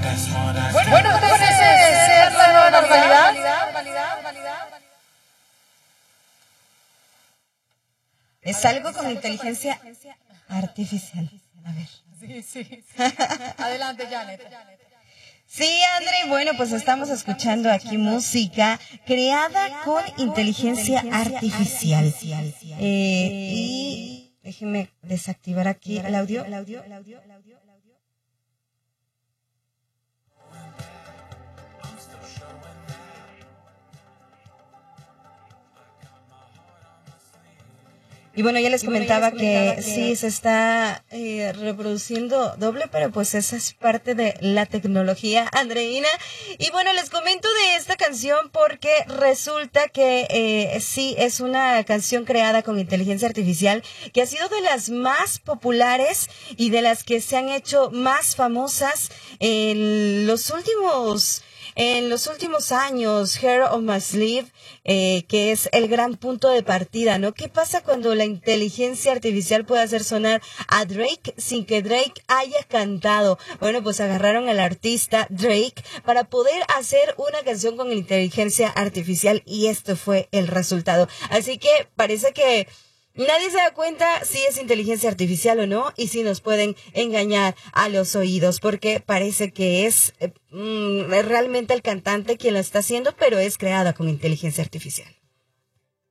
Bueno, ¿te parece ser la nueva normalidad? Es algo con inteligencia artificial. A ver. Sí. Adelante, Janet. Sí, André, bueno, pues estamos escuchando aquí música creada con inteligencia artificial. Y déjenme desactivar aquí el audio. Y bueno, ya les comentaba que sí se está reproduciendo doble, pero pues esa es parte de la tecnología, Andreina. Y bueno, les comento de esta canción porque resulta que sí es una canción creada con inteligencia artificial que ha sido de las más populares y de las que se han hecho más famosas en los últimos años. Hair on My Sleeve, que es el gran punto de partida, ¿no? ¿Qué pasa cuando la inteligencia artificial puede hacer sonar a Drake sin que Drake haya cantado? Bueno, pues agarraron al artista Drake para poder hacer una canción con inteligencia artificial y esto fue el resultado. Así que parece que nadie se da cuenta si es inteligencia artificial o no y si nos pueden engañar a los oídos porque parece que es realmente el cantante quien lo está haciendo, pero es creada con inteligencia artificial.